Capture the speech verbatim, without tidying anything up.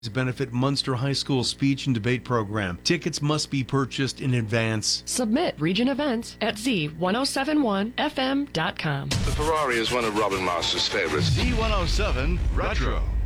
benefit Munster High School speech and debate program. Tickets must be purchased in advance. Submit Region Events at z ten seventy-one f m dot com. The Ferrari is one of Robin Masters' favorites. Z one oh seven Retro.